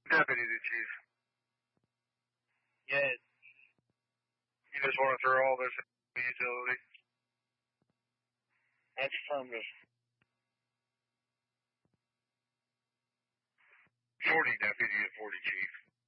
Deputy the chief. Yes. You just want to throw all this in the utility? That's affirmative. 40 deputy and 40 chief.